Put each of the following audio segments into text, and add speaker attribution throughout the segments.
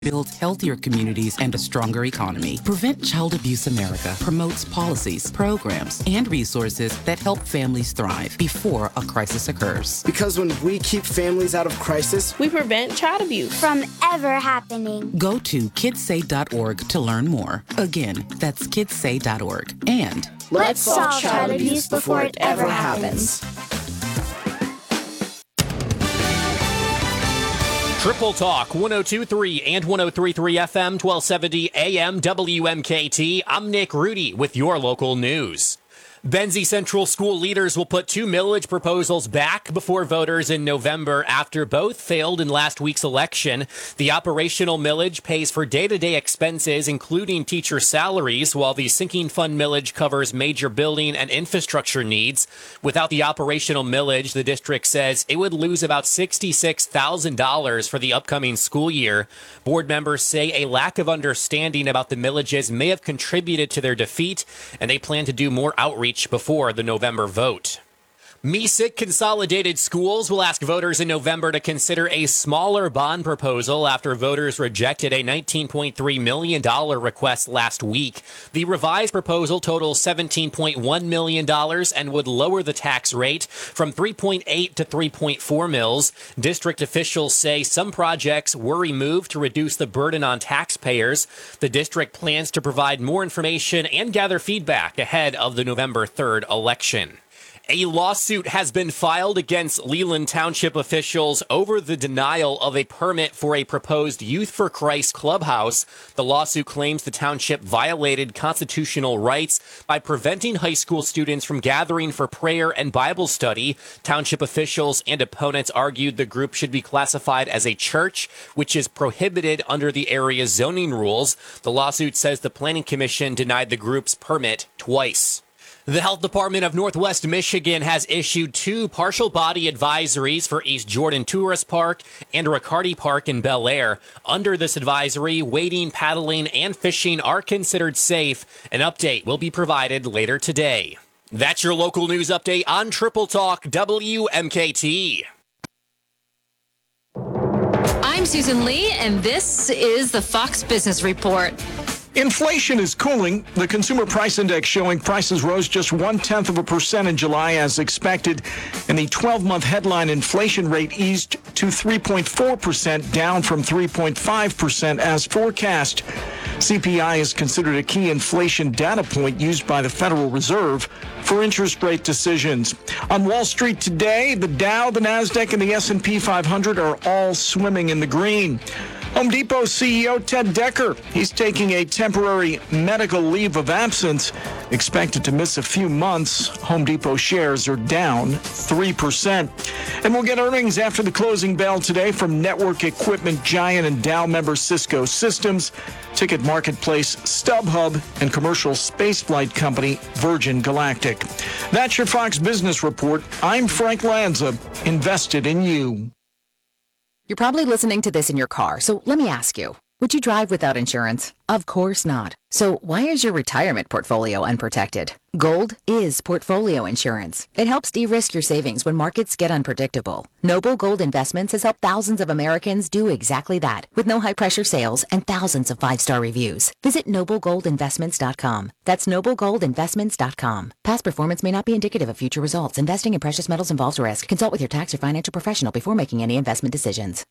Speaker 1: builds healthier communities and a stronger economy. Prevent Child Abuse America promotes policies, programs, and resources that help families thrive before a crisis occurs.
Speaker 2: Because when we keep families out of crisis,
Speaker 3: we prevent child abuse
Speaker 4: from ever happening.
Speaker 1: Go to kidssay.org to learn more. Again, that's kidssay.org. And
Speaker 4: let's solve child abuse before it ever happens.
Speaker 5: Triple Talk 102.3 and 103.3 FM, 1270 AM WMKT. I'm Nick Rudy with your local news. Benzie Central school leaders will put 2 millage proposals back before voters in November after both failed in last week's election. The operational millage pays for day-to-day expenses, including teacher salaries, while the sinking fund millage covers major building and infrastructure needs. Without the operational millage, the district says it would lose about $66,000 for the upcoming school year. Board members say a lack of understanding about the millages may have contributed to their defeat, and they plan to do more outreach before the November vote. MESIC Consolidated Schools will ask voters in November to consider a smaller bond proposal after voters rejected a $19.3 million request last week. The revised proposal totals $17.1 million and would lower the tax rate from 3.8 to 3.4 mils. District officials say some projects were removed to reduce the burden on taxpayers. The district plans to provide more information and gather feedback ahead of the November 3rd election. A lawsuit has been filed against Leland Township officials over the denial of a permit for a proposed Youth for Christ clubhouse. The lawsuit claims the township violated constitutional rights by preventing high school students from gathering for prayer and Bible study. Township officials and opponents argued the group should be classified as a church, which is prohibited under the area's zoning rules. The lawsuit says the Planning Commission denied the group's permit twice. The Health Department of Northwest Michigan has issued 2 partial body advisories for East Jordan Tourist Park and Riccardi Park in Bel Air. Under this advisory, wading, paddling, and fishing are considered safe. An update will be provided later today. That's your local news update on Triple Talk WMKT.
Speaker 6: I'm Susan Lee, and this is the Fox Business Report.
Speaker 7: Inflation is cooling. The Consumer Price Index showing prices rose just 0.1% in July as expected, and the 12-month headline inflation rate eased to 3.4%, down from 3.5% as forecast. CPI is considered a key inflation data point used by the Federal Reserve for interest rate decisions. On Wall Street today, the Dow, the Nasdaq, and the S&P 500 are all swimming in the green. Home Depot CEO Ted Decker, he's taking a temporary medical leave of absence, expected to miss a few months. Home Depot shares are down 3%. And we'll get earnings after the closing bell today from network equipment giant and Dow member Cisco Systems, ticket marketplace StubHub, and commercial spaceflight company Virgin Galactic. That's your Fox Business Report. I'm Frank Lanza, invested in you.
Speaker 8: You're probably listening to this in your car, so let me ask you, would you drive without insurance? Of course not. So why is your retirement portfolio unprotected? Gold is portfolio insurance. It helps de-risk your savings when markets get unpredictable. Noble Gold Investments has helped thousands of Americans do exactly that, with no high-pressure sales and thousands of 5-star reviews. Visit noblegoldinvestments.com. That's noblegoldinvestments.com. Past performance may not be indicative of future results. Investing in precious metals involves risk. Consult with your tax or financial professional before making any investment decisions.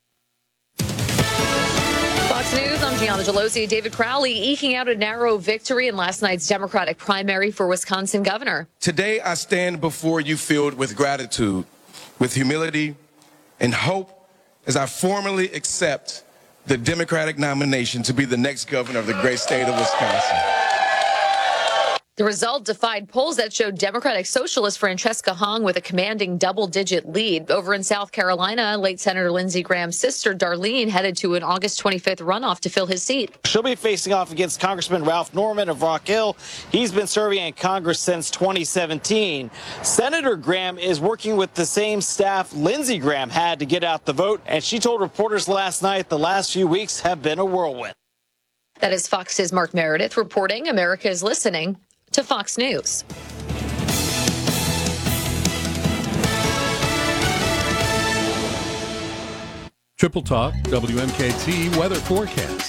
Speaker 6: Fox News, I'm Gianna Gelosi. David Crowley eking out a narrow victory in last night's Democratic primary for Wisconsin governor.
Speaker 9: Today, I stand before you filled with gratitude, with humility, and hope as I formally accept the Democratic nomination to be the next governor of the great state of Wisconsin.
Speaker 6: The result defied polls that showed Democratic Socialist Francesca Hong with a commanding double-digit lead. Over in South Carolina, late Senator Lindsey Graham's sister, Darlene, headed to an August 25th runoff to fill his seat.
Speaker 10: She'll be facing off against Congressman Ralph Norman of Rock Hill. He's been serving in Congress since 2017. Senator Graham is working with the same staff Lindsey Graham had to get out the vote, and she told reporters last night the last few weeks have been a whirlwind.
Speaker 6: That is Fox's Mark Meredith reporting. America is listening to Fox News.
Speaker 3: Triple Talk WMKT weather forecast.